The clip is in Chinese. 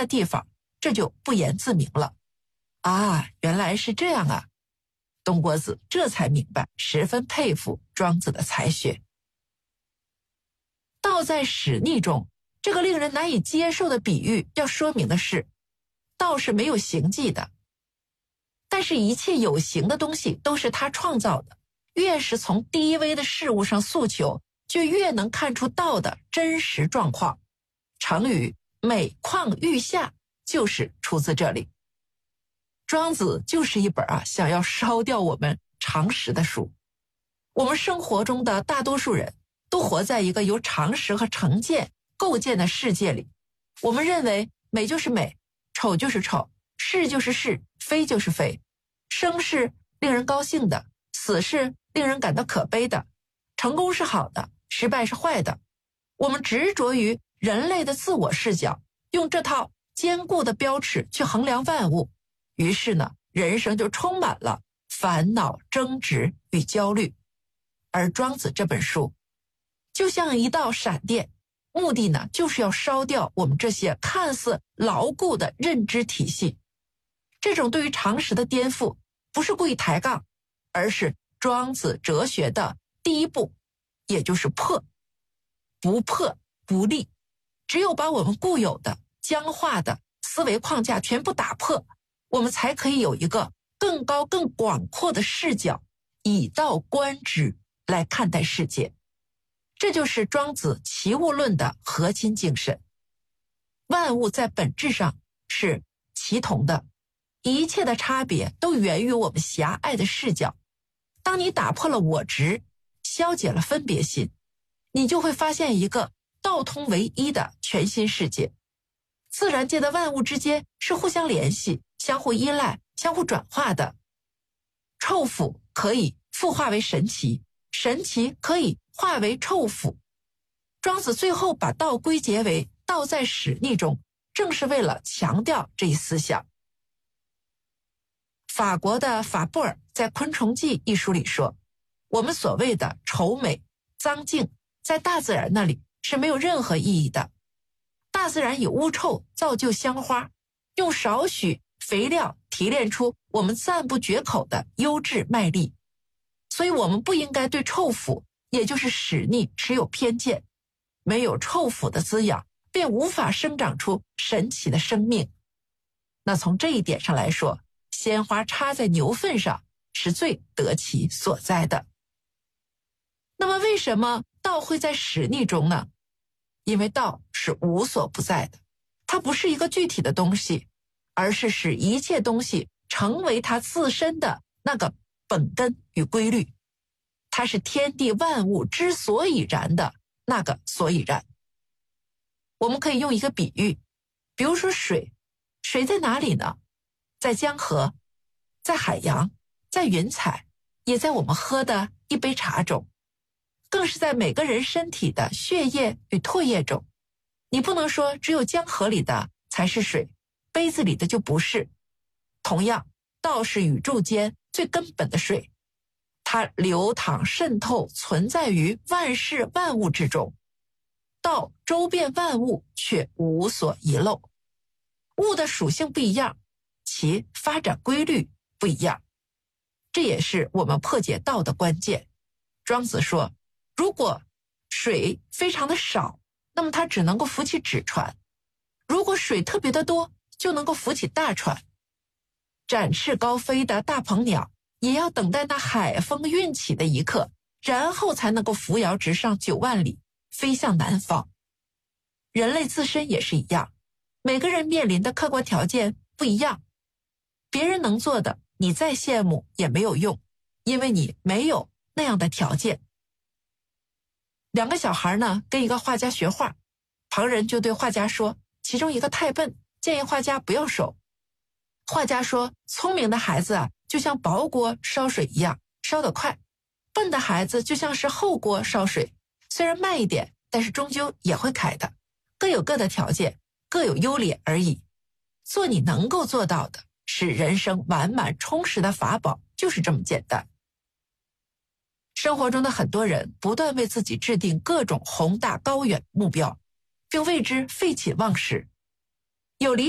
的地方，这就不言自明了。啊，原来是这样啊！东郭子这才明白，十分佩服庄子的才学。道在使逆中，这个令人难以接受的比喻要说明的是，道是没有形迹的，但是一切有形的东西都是他创造的，越是从低微的事物上诉求，就越能看出道的真实状况。成语每况愈下就是出自这里。庄子就是一本想要烧掉我们常识的书。我们生活中的大多数人都活在一个由常识和成见构建的世界里。我们认为美就是美，丑就是丑，是就是是，非就是非，生是令人高兴的，死是令人感到可悲的，成功是好的，失败是坏的。我们执着于人类的自我视角，用这套坚固的标尺去衡量万物，于是呢，人生就充满了烦恼、争执与焦虑。而庄子这本书就像一道闪电，目的呢，就是要烧掉我们这些看似牢固的认知体系。这种对于常识的颠覆，不是故意抬杠，而是庄子哲学的第一步，也就是破。不破不立，只有把我们固有的僵化的思维框架全部打破，我们才可以有一个更高更广阔的视角，以道观之来看待世界。这就是庄子齐物论的核心精神。万物在本质上是齐同的，一切的差别都源于我们狭隘的视角。当你打破了我执，消解了分别心，你就会发现一个道通为一的全新世界。自然界的万物之间是互相联系、相互依赖、相互转化的。臭腐可以复化为神奇，神奇可以化为臭腐。庄子最后把道归结为道在使逆中，正是为了强调这一思想。法国的法布尔在《昆虫记》一书里说，我们所谓的丑美、脏净，在大自然那里是没有任何意义的。大自然以污臭造就香花，用少许肥料提炼出我们赞不绝口的优质麦粒。所以我们不应该对臭腐，也就是使逆，持有偏见。没有臭腐的滋养，便无法生长出神奇的生命。那从这一点上来说，鲜花插在牛粪上是最得其所在的。那么为什么道会在使逆中呢？因为道是无所不在的，它不是一个具体的东西，而是使一切东西成为它自身的那个本根与规律。它是天地万物之所以然的那个所以然。我们可以用一个比喻，比如说水，水在哪里呢？在江河，在海洋，在云彩，也在我们喝的一杯茶中，更是在每个人身体的血液与唾液中。你不能说只有江河里的才是水，杯子里的就不是。同样，道是宇宙间最根本的水，它流淌渗透存在于万事万物之中，道周遍万物却无所遗漏。物的属性不一样，其发展规律不一样，这也是我们破解道的关键。庄子说，如果水非常的少，那么它只能够浮起纸船；如果水特别的多，就能够浮起大船。展翅高飞的大鹏鸟也要等待那海风运起的一刻，然后才能够扶摇直上9万里，飞向南方。人类自身也是一样，每个人面临的客观条件不一样，别人能做的，你再羡慕也没有用，因为你没有那样的条件。2个小孩呢，跟一个画家学画，旁人就对画家说，其中一个太笨，建议画家不要收。画家说，聪明的孩子就像薄锅烧水一样，烧得快；笨的孩子就像是厚锅烧水，虽然慢一点，但是终究也会开的。各有各的条件，各有优劣而已。做你能够做到的，使人生完满充实的法宝，就是这么简单。生活中的很多人不断为自己制定各种宏大高远目标，并为之废寝忘食。有理